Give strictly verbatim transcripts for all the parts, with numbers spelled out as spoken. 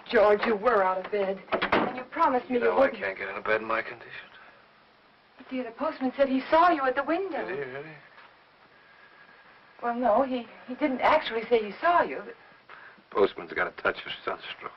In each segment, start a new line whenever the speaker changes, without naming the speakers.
George, you were out of bed. And you promised me
You
you,
know I
wouldn't.
can't get into bed in my condition.
But, dear, the postman said he saw you at the window.
Did he really?
Well, no, he, he didn't actually say he saw you. But...
Postman's got a touch of sunstroke.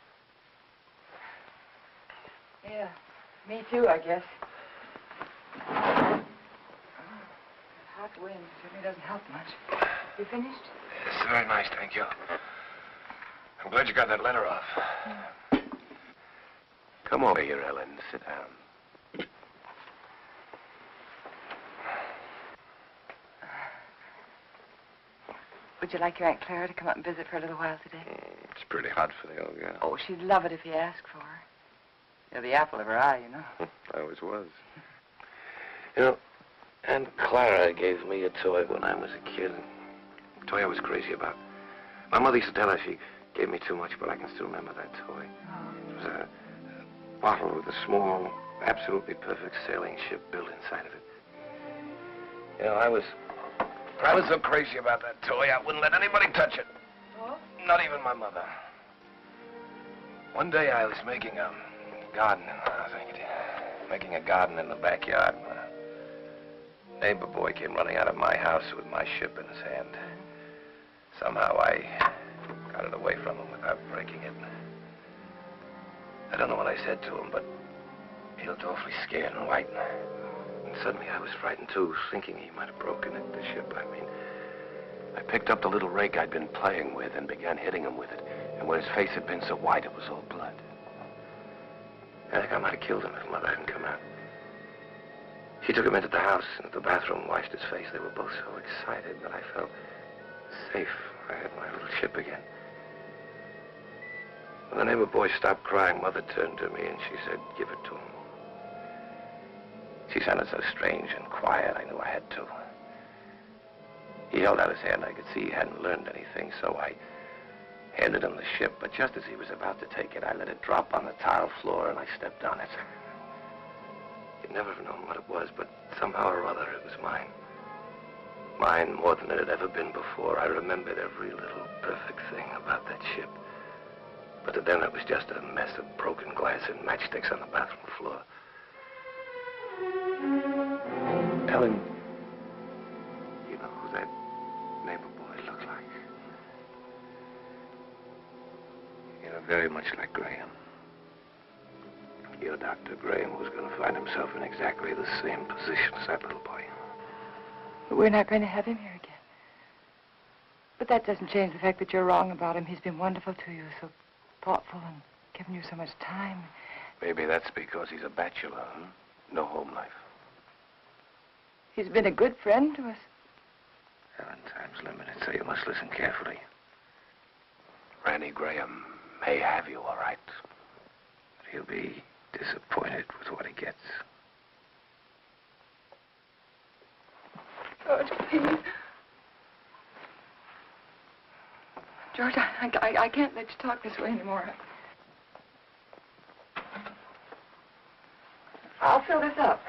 Yeah, me too, I guess. Oh, that hot wind certainly doesn't help much. You finished?
Yes, very nice, thank you. I'm glad you got that letter off.
Yeah.
Come over here, Ellen. Sit down.
Would you like your Aunt Clara to come up and visit for a little while today?
Mm, it's pretty hot for the old girl.
Oh, she'd love it if you asked for her. You're the apple of her eye, you know.
I always was. You know, Aunt Clara gave me a toy when I was a kid. A toy I was crazy about. My mother used to tell her she gave me too much, but I can still remember that toy.
Oh.
It was a, a bottle with a small, absolutely perfect sailing ship built inside of it. You know, I was... I was so crazy about that toy, I wouldn't let anybody touch it.
Oh?
Not even my mother. One day I was making a garden, I think it is, making a garden in the backyard. A neighbor boy came running out of my house with my ship in his hand. Somehow I got it away from him without breaking it. I don't know what I said to him, but he looked awfully scared and white. And suddenly I was frightened too, thinking he might have broken it, the ship, I mean. I picked up the little rake I'd been playing with and began hitting him with it. And where his face had been so white, it was all blood. I think I might have killed him if Mother hadn't come out. She took him into the house and at the bathroom, washed his face. They were both so excited that I felt safe. I had my little ship again. When the neighbor boy stopped crying, Mother turned to me and she said, "Give it to him." She sounded so strange and quiet, I knew I had to. He held out his hand. I could see he hadn't learned anything, so I handed him the ship, but just as he was about to take it, I let it drop on the tile floor and I stepped on it. You'd never have known what it was, but somehow or other it was mine. Mine more than it had ever been before. I remembered every little perfect thing about that ship. But to them it was just a mess of broken glass and matchsticks on the bathroom floor. Ellen, you know who that neighbor boy looked like? You know, very much like Graham. Your Doctor Graham was going to find himself in exactly the same position as that little boy.
But we're not going to have him here again. But that doesn't change the fact that you're wrong about him. He's been wonderful to you, so thoughtful and given you so much time.
Maybe that's because he's a bachelor, huh? No home life.
He's been a good friend to us.
Ellen, time's limited, so you must listen carefully. Randy Graham may have you, all right. But he'll be disappointed with what he gets.
George, please. George, I, I, I can't let you talk this way anymore. I'll fill this up.